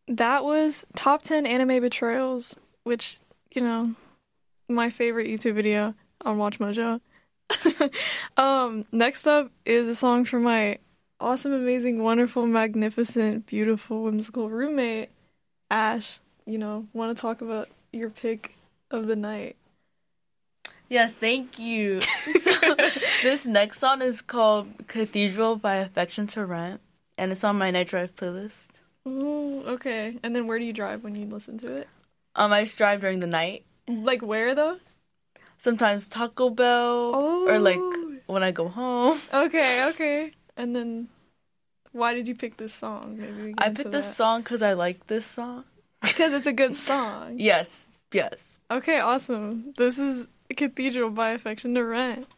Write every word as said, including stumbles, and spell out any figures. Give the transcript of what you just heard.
That was top ten anime betrayals, which, you know, my favorite YouTube video on Watch Mojo. um, next up is a song from my awesome, amazing, wonderful, magnificent, beautiful, whimsical roommate, Ash. You know, want to talk about your pick of the night? Yes, thank you. So, this next song is called Cathedral by Affection to Rent, and it's on my Night Drive playlist. Ooh, okay. And then where do you drive when you listen to it? Um, I just drive during the night. Like where, though? Sometimes Taco Bell, oh. or like when I go home. Okay, okay. And then why did you pick this song? Maybe we get I into picked this that. song because I like this song. Because it's a good song. Yes, yes. Okay, awesome. This is Cathedral by Affection to Rent.